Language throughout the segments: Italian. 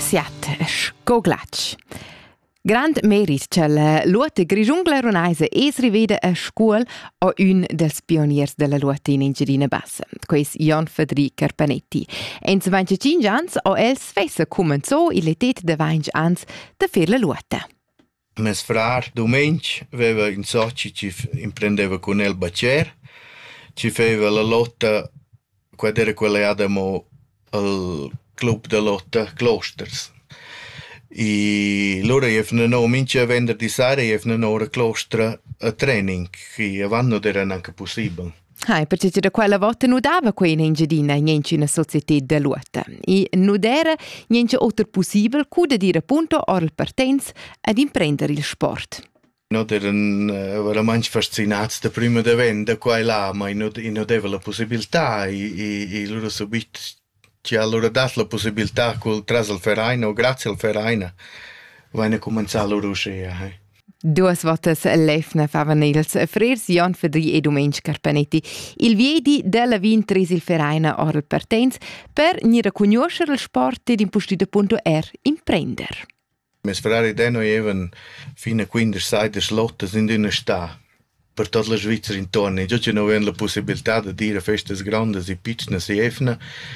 Siat scoglatsch. Grand merit che la luota grigiungla ronaisa es riveda a scuol o un dels pioniers della luota in Engiadina Bassa. Quais Jan Federic Carpanetti. En 25 ans o els fessa comenzò il etet de 20 ans da fer la luota. Mes frar domenc aveva in soci ci imprendeva con el bacer, ci feva la lotta quad era quella adamo al club de lotta Klosters. I loro avevano mince venerdì sera avevano ora Klostra a training che avanti non era neanche possibile. Perché da quella volta non dava qui in Engiadina niente una società de luota. E non era niente altro possibile che dire appunto al partenza ad imprendere il sport. Non erano veramente fascinati da prima da venda qua e là, ma non aveva la possibilità e loro subito ci ha loro dato la possibilità col tras al Verein o grazie al Verein vanno a cominciare loro uscire. Due volte l'EFNA favano ils frers Jan Federic e Domenic Carpanetti. Il viedi della vintris il Verein or il partenz per ni riconoscere il sport ed impostito appunto imprender. Mes frari de noi even fino a 15 lottas in una sta per tutta la Svizzera intorno. Già ci non avevano la possibilità di dire feste grandi e piccole e EFNA.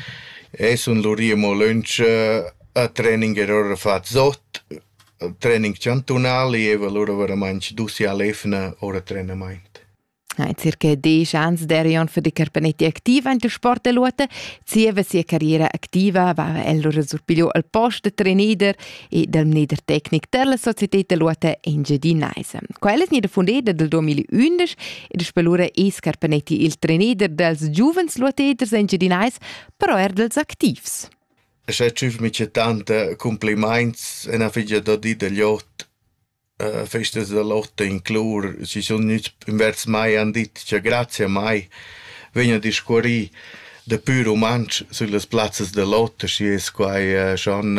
E sono l'orimo lunch a training era fatto sotto, training cantonale e loro veramente dussi all'EFNA ora treinamento. Circa 10 anni era Jan Federic Carpanetti attiva in sport de luota, zieva sia carriera attiva, va allora surpigliò al posto de trainer e del manager tecnic della società de luota Engiadina. Quella è fondata del 2011 e spelura es Carpanetti il trainer dels giuvens luateders Engiadina, però er dels activs. C'è mica tanta compliments e una figlia da di degli otto. Festes da lotta in Clur, ci sono invers mai andit, cioè grazie a mai vengono di scuori da puro manch sulle piazze da lotta, ci è qua schon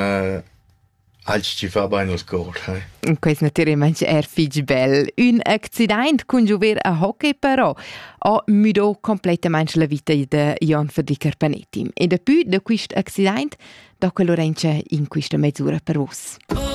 alci ci fa bene il cuore. Questo naturalmente è fig bel. Un accident con giover a hockey però ha mudò completamente la vita di Jan Federic Carpanetti. E dopo da questo accident, da quello rence in questa mezz'ora per voi.